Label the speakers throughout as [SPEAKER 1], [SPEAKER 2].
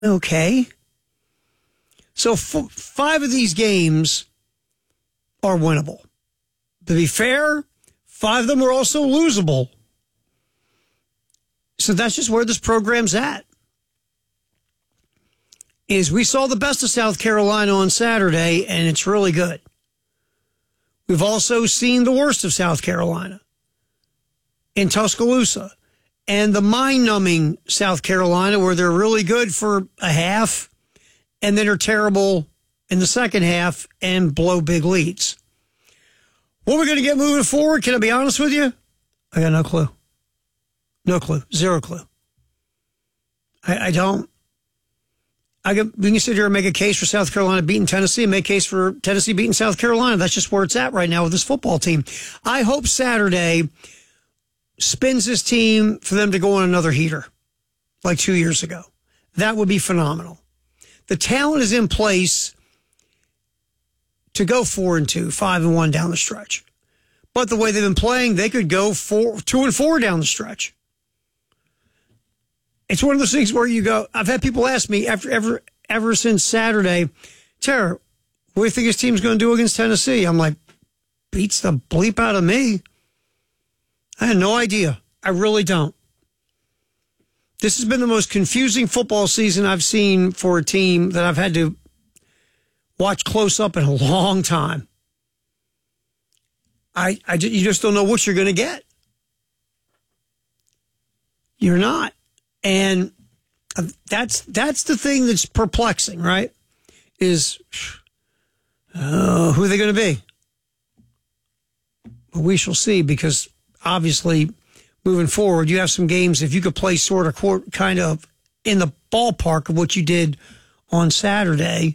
[SPEAKER 1] Okay. So 5 of these games are winnable. To be fair, 5 of them are also losable. So that's just where this program's at. Is we saw the best of South Carolina on Saturday, and it's really good. We've also seen the worst of South Carolina in Tuscaloosa, and the mind-numbing South Carolina, where they're really good for a half, and then are terrible in the second half and blow big leads. What we're going to get moving forward, can I be honest with you? I got no clue. No clue. Zero clue. I don't. We can sit here and make a case for South Carolina beating Tennessee and make a case for Tennessee beating South Carolina. That's just where it's at right now with this football team. I hope Saturday spins this team for them to go on another heater like 2 years ago. That would be phenomenal. The talent is in place to go 4-2, 5-1 down the stretch. But the way they've been playing, they could go 2-4 down the stretch. It's one of those things where you go, I've had people ask me ever since Saturday, Tara, what do you think this team's going to do against Tennessee? I'm like, beats the bleep out of me. I had no idea. I really don't. This has been the most confusing football season I've seen for a team that I've had to watch close up in a long time. You just don't know what you're going to get. You're not. And that's the thing that's perplexing, right? Is who are they going to be? Well, we shall see, because obviously moving forward, you have some games, if you could play sort of kind of in the ballpark of what you did on Saturday,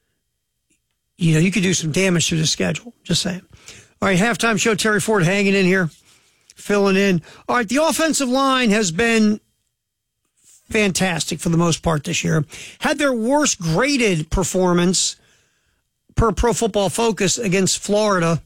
[SPEAKER 1] you could do some damage to the schedule. Just saying. All right, halftime show, Terry Ford hanging in here, filling in. All right, the offensive line has been fantastic for the most part this year. Had their worst graded performance per Pro Football Focus against Florida,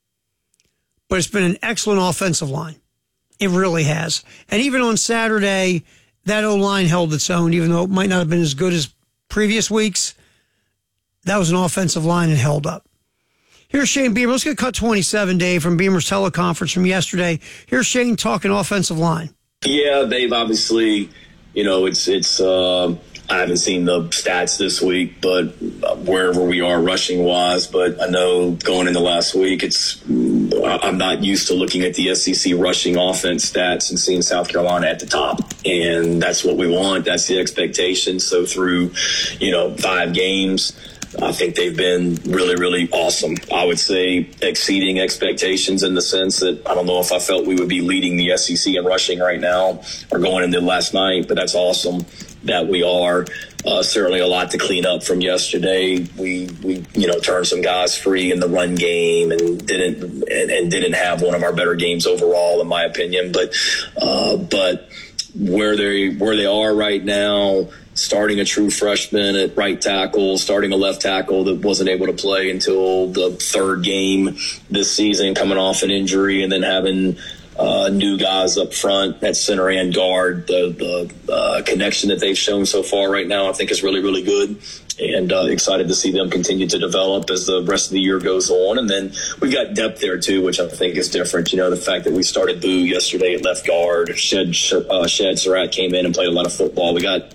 [SPEAKER 1] but it's been an excellent offensive line. It really has. And even on Saturday, that O-line held its own, even though it might not have been as good as previous weeks. That was an offensive line that held up. Here's Shane Beamer. Let's get cut 27, Dave, from Beamer's teleconference from yesterday. Here's Shane talking offensive line.
[SPEAKER 2] Yeah, Dave, obviously, it's I haven't seen the stats this week, but wherever we are rushing wise, but I know going into last week, I'm not used to looking at the SEC rushing offense stats and seeing South Carolina at the top. And that's what we want. That's the expectation. So through, 5 games, I think they've been really, really awesome. I would say exceeding expectations in the sense that I don't know if I felt we would be leading the SEC in rushing right now or going into last night, but that's awesome that we are. Certainly a lot to clean up from yesterday. We turned some guys free in the run game and didn't have one of our better games overall, in my opinion. But where they are right now, starting a true freshman at right tackle, starting a left tackle that wasn't able to play until the 3rd game this season, coming off an injury, and then having new guys up front at center and guard. The connection that they've shown so far right now, I think, is really, really good. And excited to see them continue to develop as the rest of the year goes on. And then we've got depth there, too, which I think is different. The fact that we started Boo yesterday at left guard. Shed Surratt came in and played a lot of football. We got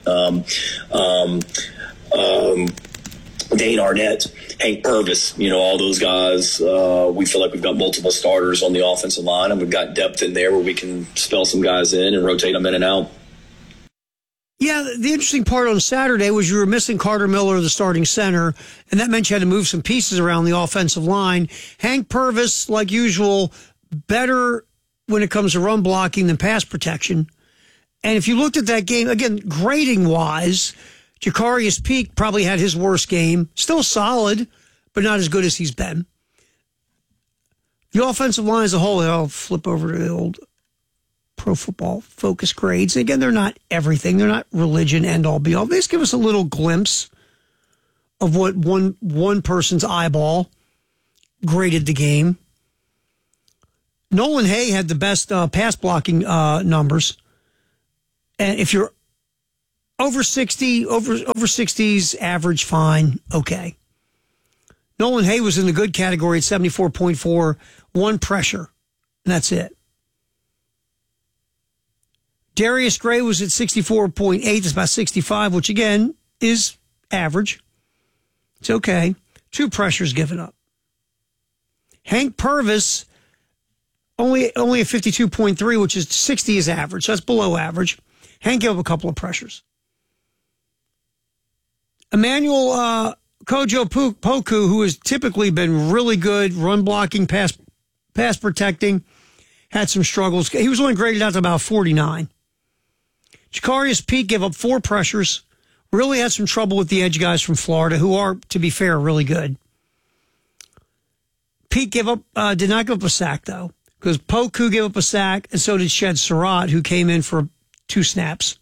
[SPEAKER 2] Dane Arnett, Hank Purvis, all those guys. We feel like we've got multiple starters on the offensive line, and we've got depth in there where we can spell some guys in and rotate them in and out.
[SPEAKER 1] Yeah, the interesting part on Saturday was you were missing Carter Miller, the starting center, and that meant you had to move some pieces around the offensive line. Hank Purvis, like usual, better when it comes to run blocking than pass protection. And if you looked at that game, again, grading-wise, Jacarius Peak probably had his worst game. Still solid, but not as good as he's been. The offensive line as a whole, I'll flip over to the old Pro Football Focus grades. Again, they're not everything. They're not religion, end-all, be-all. They just give us a little glimpse of what one person's eyeball graded the game. Nolan Hay had the best pass blocking numbers. And if you're over 60, over 60s, average, fine, okay. Nolan Hay was in the good category at 74.4, one pressure, and that's it. Darius Gray was at 64.8, it's about 65, which again is average. It's okay. Two pressures given up. Hank Purvis, only a 52.3, which is 60 is average. That's below average. Hank gave up a couple of pressures. Emmanuel Kojo Poku, who has typically been really good, run blocking, pass protecting, had some struggles. He was only graded out to about 49. Jacarius Peak gave up 4 pressures. Really had some trouble with the edge guys from Florida, who are, to be fair, really good. Peak did not give up a sack, though, because Poku gave up a sack, and so did Shed Surratt, who came in for 2 snaps.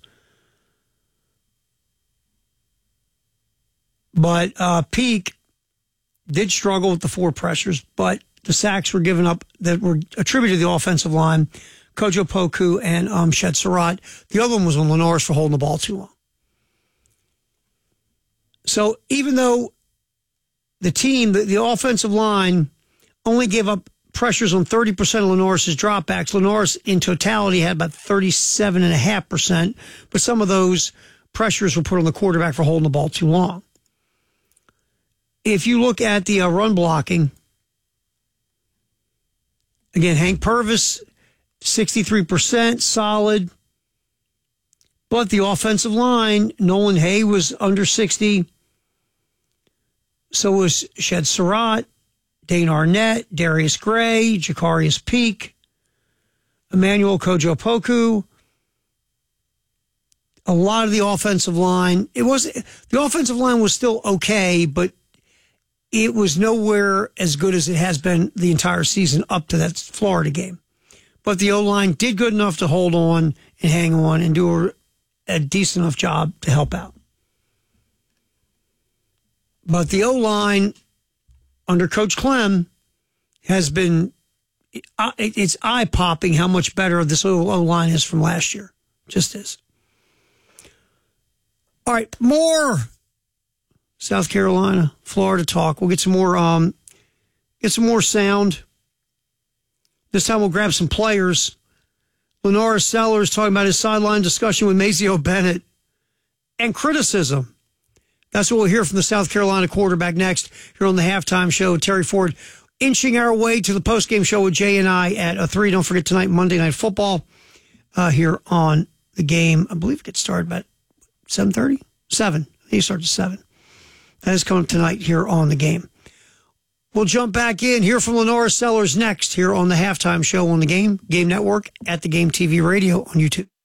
[SPEAKER 1] But Peak did struggle with the 4 pressures, but the sacks were given up that were attributed to the offensive line, Kojo Poku and Shed Surratt. The other one was on Linares for holding the ball too long. So even though the team, the offensive line, only gave up pressures on 30% of Linares' dropbacks, Linares in totality had about 37.5%, but some of those pressures were put on the quarterback for holding the ball too long. If you look at the run blocking, again, Hank Purvis, 63%, solid. But the offensive line, Nolan Hay was under 60. So was Shed Surratt, Dane Arnett, Darius Gray, Jacarius Peak, Emmanuel Kojo Poku. A lot of the offensive line, the offensive line was still okay, but it was nowhere as good as it has been the entire season up to that Florida game. But the O-line did good enough to hold on and hang on and do a decent enough job to help out. But the O-line under Coach Clem has been, it's eye-popping how much better this O-line is from last year. Just is. All right, more South Carolina, Florida talk. We'll get some more sound. This time we'll grab some players. Linares Sellers talking about his sideline discussion with Mazeo Bennett and criticism. That's what we'll hear from the South Carolina quarterback next here on the halftime show. Terry Ford inching our way to the postgame show with Jay and I at 3. Don't forget tonight, Monday Night Football here on the game. I believe it gets started about 7:30? 7. I think it starts at 7. That is coming up tonight here on the game. We'll jump back in, hear from Linares Sellers next here on the halftime show on the Game Network, at the Game TV Radio on YouTube.